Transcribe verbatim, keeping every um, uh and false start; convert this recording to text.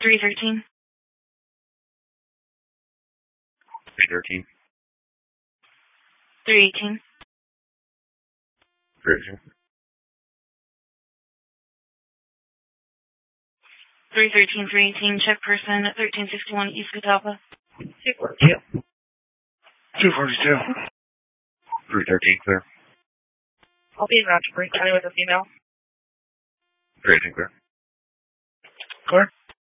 three thirteen. three thirteen. three eighteen. three eighteen. three thirteen, three eighteen, check person at thirteen sixty-one East Catawba. two forty-two. two forty-two. three thirteen, clear. I'll be in Rochford County with a female. three eighteen, clear. Clear.